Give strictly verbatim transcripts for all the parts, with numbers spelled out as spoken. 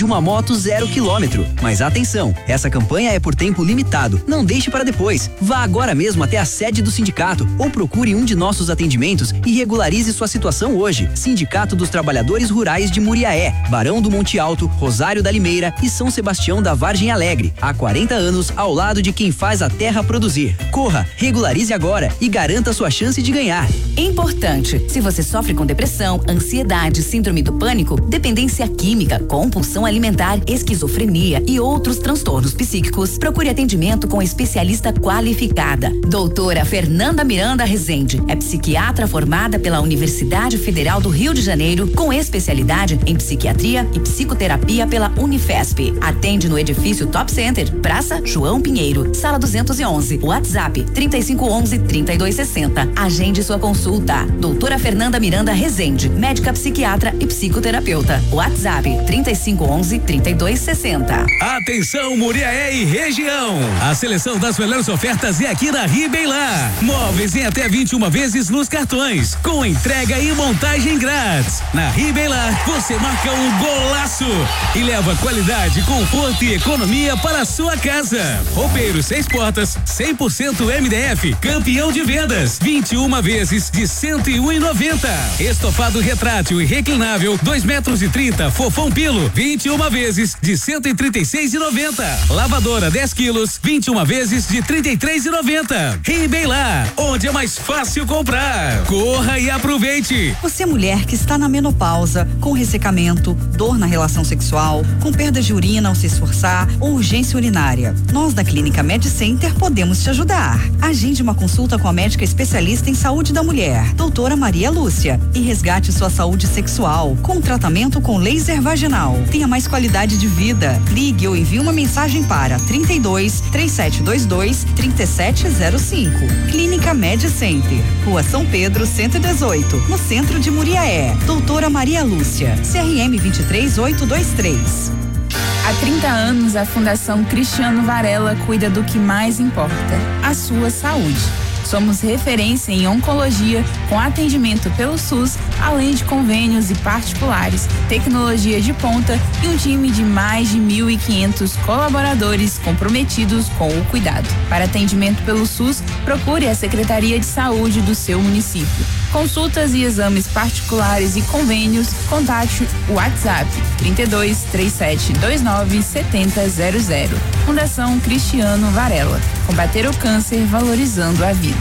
uma moto zero quilômetro. Mas atenção, essa campanha é por tempo limitado. Não deixe para depois. Vá agora mesmo até a sede do sindicato ou procure um de nossos atendimentos e regularize sua situação hoje. Sindicato dos Trabalhadores Rurais de Muriaé, Barão do Monte Alto, Rosário da Limeira e São Sebastião da Vargem Alegre. Há quarenta anos ao lado de quem faz a terra produzir. Corra, regularize agora e garanta sua chance de ganhar. Importante, se você sofre com depressão, ansiedade, síndrome do pânico, dependência química, compulsão alimentar, esquizofrenia e outros transtornos psíquicos, procure atendimento com especialista qualificada. Doutora Fernanda Miranda Rezende é psiquiatra formada pela Universidade Federal do Rio de Janeiro, com especialidade em psiquiatria e psicoterapia pela Unifesp. Atende no edifício Top Center, Praça João Pinheiro, sala duzentos e onze. WhatsApp trinta e cinco onze, trinta e dois sessenta. Agende sua consulta. Doutora Fernanda Miranda Rezende, médica psiquiatra e psicoterapeuta. WhatsApp trinta e cinco onze, trinta e dois sessenta. Atenção, Muriaé e região. A seleção das melhores ofertas é aqui na Ribeilar. Móveis em até vinte e uma vezes nos cartões, com entrega e montagem grátis. Na Ribeilar, você marca um golaço e leva qualidade, conforto e economia para a sua casa. Roupeiro seis portas, cem por cento M D F, campeão de vendas, vinte e uma vezes de cento e um e noventa. Estofado retrátil e reclinável, dois metros e trinta, fofão pilo, vinte e uma vezes de cento e trinta e seis e noventa. Lavadora dez quilos, vinte e uma vezes de trinta e três e noventa. Ribeilar, onde é mais fácil comprar. Corra e aproveite. Você, mulher que está na menopausa, com ressecamento, dor na relação sexual, com perda de urina ao se esforçar ou urgência urinária, nós da Clínica Med Center podemos te ajudar. Agende uma consulta com a médica especialista em saúde da mulher, doutora Maria Lúcia, e resgate sua saúde sexual com tratamento com laser vaginal. Tenha mais qualidade de vida. Ligue ou envie uma mensagem para trinta e dois, três sete dois dois, trinta sete zero cinco. Clínica Med Center, Rua São Pedro, cento e dezoito, no centro de Muriaé. Doutora Maria Lúcia, C R M vinte e três mil oitocentos e vinte e três. Há trinta anos, a Fundação Cristiano Varela cuida do que mais importa, a sua saúde. Somos referência em oncologia, com atendimento pelo SUS, além de convênios e particulares, tecnologia de ponta e um time de mais de mil e quinhentos colaboradores comprometidos com o cuidado. Para atendimento pelo SUS, procure a Secretaria de Saúde do seu município. Consultas e exames particulares e convênios, contate o WhatsApp trinta e dois, trinta e sete, vinte e nove, setenta zero zero. Fundação Cristiano Varela. Combater o câncer valorizando a vida.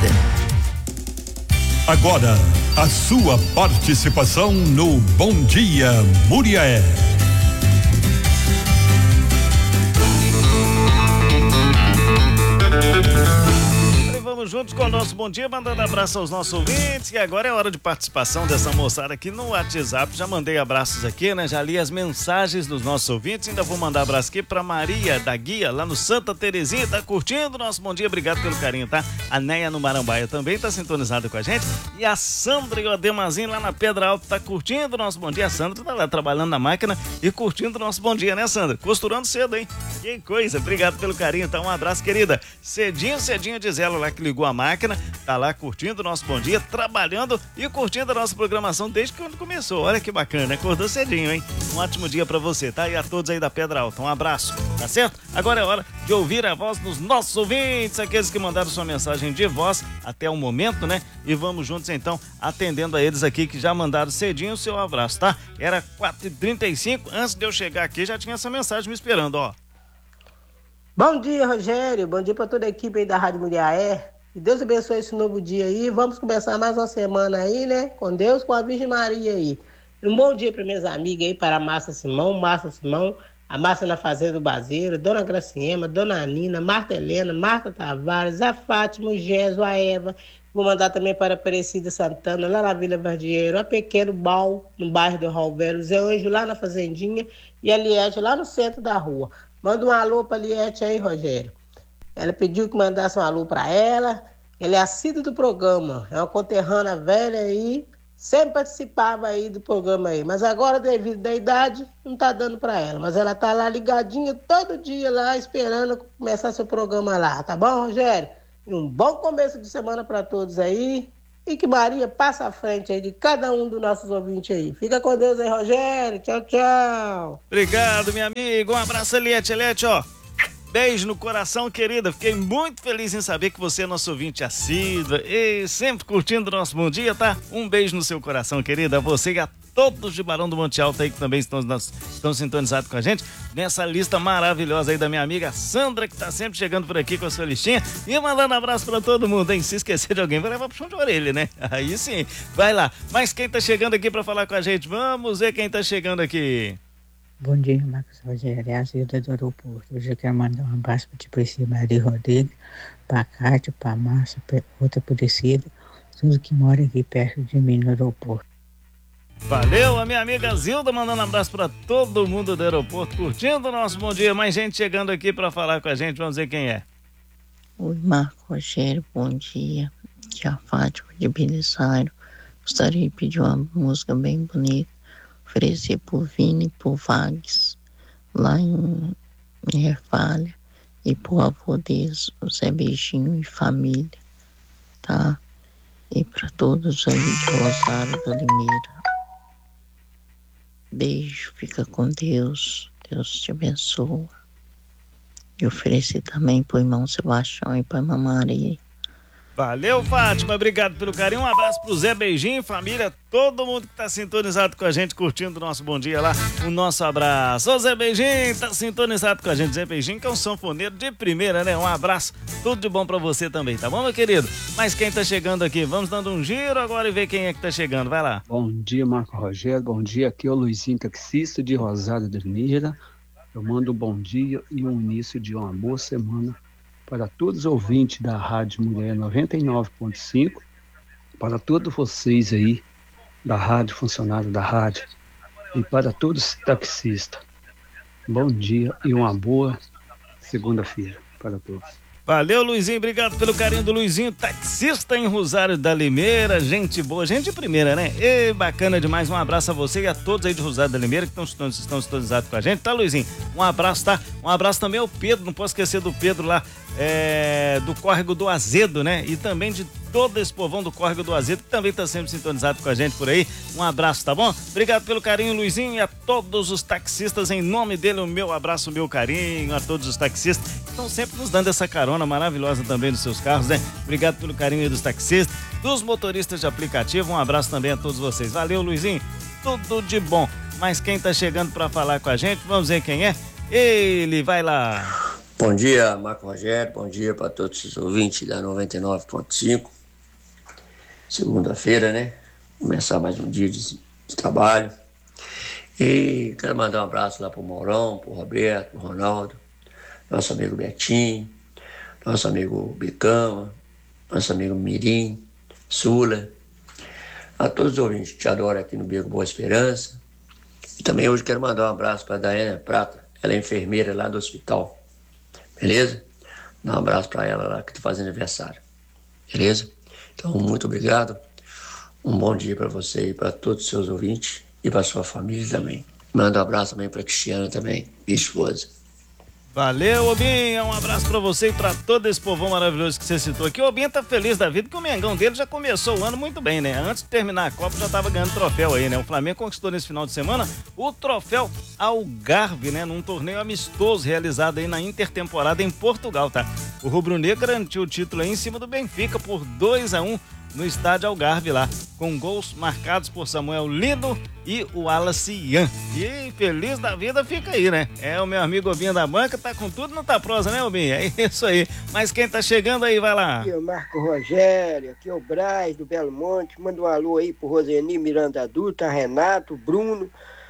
Agora, a sua participação no Bom Dia Muriaé. Vamos juntos com o nosso bom dia, mandando abraço aos nossos ouvintes, e agora é hora de participação dessa moçada aqui no WhatsApp. Já mandei abraços aqui, né? Já li as mensagens dos nossos ouvintes, ainda vou mandar abraço aqui pra Maria da Guia, lá no Santa Terezinha, tá curtindo o nosso bom dia, obrigado pelo carinho, tá? A Neia no Marambaia também tá sintonizada com a gente, e a Sandra e o Ademazinho lá na Pedra Alta tá curtindo o nosso bom dia. A Sandra tá lá trabalhando na máquina e curtindo o nosso bom dia, né, Sandra? Costurando cedo, hein? Que coisa, obrigado pelo carinho, tá? Um abraço, querida. Cedinho, cedinho diz ela lá que ligou a máquina, tá lá curtindo o nosso bom dia, trabalhando e curtindo a nossa programação desde quando começou. Olha que bacana, acordou cedinho, hein? Um ótimo dia pra você, tá? E a todos aí da Pedra Alta, um abraço, tá certo? Agora é hora de ouvir a voz dos nossos ouvintes, aqueles que mandaram sua mensagem de voz até o momento, né? E vamos juntos então, atendendo a eles aqui que já mandaram cedinho o seu abraço, tá? Era quatro e trinta e cinco, antes de eu chegar aqui já tinha essa mensagem me esperando, ó. Bom dia, Rogério, bom dia pra toda a equipe aí da Rádio Muriaé. Que Deus abençoe esse novo dia aí. Vamos começar mais uma semana aí, né? Com Deus, com a Virgem Maria aí. Um bom dia para minhas amigas aí, para a Márcia Simão, Márcia Simão, a Márcia na Fazenda do Bazeiro, Dona Graciema, Dona Nina, Marta Helena, Marta Tavares, a Fátima, o Géso, a Eva. Vou mandar também para a Aparecida Santana, lá na Vila Verdieiro, a Pequeno Bal, no bairro do Raul Velho, Zé Anjo lá na Fazendinha e a Liette lá no centro da rua. Manda um alô para a Liette aí, Rogério. Ela pediu que mandasse um alô para ela. Ela é assídua do programa, é uma conterrânea velha aí, sempre participava aí do programa aí, mas agora, devido à idade, não tá dando para ela, mas ela tá lá ligadinha todo dia lá, esperando começar seu programa lá, tá bom, Rogério? Um bom começo de semana para todos aí, e que Maria passa à frente aí de cada um dos nossos ouvintes aí. Fica com Deus aí, Rogério. Tchau, tchau. Obrigado, minha amiga. Um abraço, Eliette. Eliette, ó. Beijo no coração, querida. Fiquei muito feliz em saber que você é nosso ouvinte assíduo e sempre curtindo o nosso Bom Dia, tá? Um beijo no seu coração, querida. A você e a todos de Barão do Monte Alto aí que também estão, estão sintonizados com a gente nessa lista maravilhosa aí da minha amiga Sandra, que tá sempre chegando por aqui com a sua listinha e mandando abraço pra todo mundo, hein? Se esquecer de alguém, vai levar pro chão de orelha, né? Aí sim, vai lá. Mas quem tá chegando aqui pra falar com a gente? Vamos ver quem tá chegando aqui. Bom dia, Marcos Rogério, é a Zilda do aeroporto. Hoje eu quero mandar um abraço para a Priscila Maria Rodrigues, para a Cátia, para a Márcia, outra Priscila, tudo que mora aqui perto de mim no aeroporto. Valeu, a minha amiga Zilda, mandando um abraço para todo mundo do aeroporto, curtindo o nosso Bom Dia. Mais gente chegando aqui para falar com a gente, vamos ver quem é. Oi, Marcos Rogério, bom dia. Aqui é a Fátima de Belisário. Gostaria de pedir uma música bem bonita, oferecer por Vini e por Vagues, lá em, em Refalha, e por avô deles, o Zé Beijinho e família, tá? E para todos aí de Rosário da Limeira. Beijo, fica com Deus, Deus te abençoa. E oferecer também pro irmão Sebastião e pra irmã Maria. Valeu, Fátima, obrigado pelo carinho, um abraço pro Zé Beijinho, família, todo mundo que tá sintonizado com a gente, curtindo o nosso Bom Dia lá, o nosso abraço. Ô Zé Beijinho, tá sintonizado com a gente, Zé Beijinho, que é um sanfoneiro de primeira, né? Um abraço, tudo de bom pra você também, tá bom, meu querido? Mas quem tá chegando aqui, vamos dando um giro agora e ver quem é que tá chegando, vai lá. Bom dia, Marco Rogério, bom dia, aqui é o Luizinho Taxista de Rosário da Limeira. Eu mando um bom dia e um início de uma boa semana para todos os ouvintes da Rádio Mulher noventa e nove ponto cinco, para todos vocês aí da rádio, funcionário da rádio, e para todos os taxistas. Bom dia e uma boa segunda-feira para todos. Valeu, Luizinho, obrigado pelo carinho do Luizinho, taxista em Rosário da Limeira, gente boa, gente de primeira, né? E bacana demais, um abraço a você e a todos aí de Rosário da Limeira que estão, estão sintonizados com a gente, tá, Luizinho? Um abraço, tá? Um abraço também ao Pedro, não posso esquecer do Pedro lá, é, do Córrego do Azedo, né? E também de todo esse povão do Córrego do Azedo, que também tá sempre sintonizado com a gente por aí. Um abraço, tá bom? Obrigado pelo carinho, Luizinho, e a todos os taxistas, em nome dele, o meu abraço, o meu carinho, a todos os taxistas que estão sempre nos dando essa carona maravilhosa também nos seus carros, né? Obrigado pelo carinho aí dos taxistas, dos motoristas de aplicativo, um abraço também a todos vocês. Valeu, Luizinho, tudo de bom. Mas quem tá chegando para falar com a gente, vamos ver quem é? Ele, vai lá. Bom dia, Marco Rogério, bom dia para todos os ouvintes da noventa e nove ponto cinco. Segunda-feira, né? Começar mais um dia de, de trabalho. E quero mandar um abraço lá pro Maurão, pro Roberto, pro Ronaldo, nosso amigo Betinho, nosso amigo Bicama, nosso amigo Mirim, Sula, a todos os ouvintes que te adoram aqui no Beco Boa Esperança. E também hoje quero mandar um abraço para a Daiane Prata, ela é enfermeira lá do hospital, beleza? Dá um abraço para ela lá que está fazendo aniversário, beleza? Então, muito obrigado, um bom dia para você e para todos os seus ouvintes e para sua família também. Manda um abraço também para a Cristiana também, minha esposa. Valeu, Obinha, um abraço pra você e pra todo esse povão maravilhoso que você citou aqui. O Obinha tá feliz da vida que o Mengão dele já começou o ano muito bem, né? Antes de terminar a Copa já tava ganhando troféu aí, né? O Flamengo conquistou nesse final de semana o troféu Algarve, né? Num torneio amistoso realizado aí na intertemporada em Portugal, tá? O Rubro Negro garantiu o título aí em cima do Benfica por dois a um no estádio Algarve lá, com gols marcados por Samuel Lino e o Wallace Ian. E feliz da vida fica aí, né? É o meu amigo Obinha da banca, tá com tudo, não tá prosa, né, Obinha? É isso aí. Mas quem tá chegando aí, vai lá. Aqui é o Marco Rogério, aqui é o Braz do Belo Monte, manda um alô aí pro Roseni Miranda Adulta, Renato, Bruno,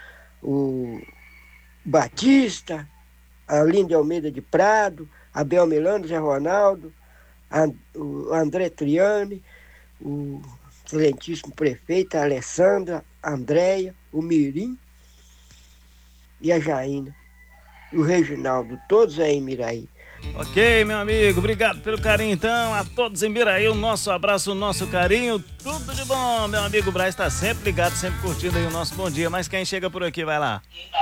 o Batista, a Linda Almeida de Prado, Abel Milano, Zé Ronaldo, a, o André Triani, o excelentíssimo prefeito, a Alessandra, a Andréia, o Mirim e a Jaina, e o Reginaldo, todos aí em Miraí. Ok, meu amigo, obrigado pelo carinho então, a todos em Miraí, o nosso abraço, o nosso carinho, tudo de bom. Meu amigo Braz está sempre ligado, sempre curtindo aí o nosso bom dia, mas quem chega por aqui, vai lá.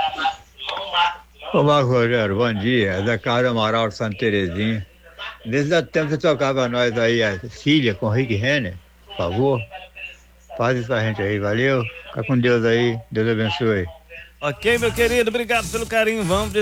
Ô Marco Rogério, bom dia, é da Carlos Amaral de Santa Terezinha. Desde o tempo que você tocava nós aí a Cília com o Rick Renner, por favor. Faz isso pra gente aí, valeu? Fica com Deus aí, Deus abençoe. Ok, meu querido, obrigado pelo carinho, vamos